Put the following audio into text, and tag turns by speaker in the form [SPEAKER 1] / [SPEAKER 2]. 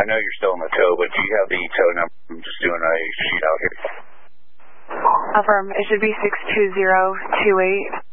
[SPEAKER 1] I know you're still in the tow, but do you have the tow number? I'm just doing a sheet out here.
[SPEAKER 2] Affirm. It should be 62028.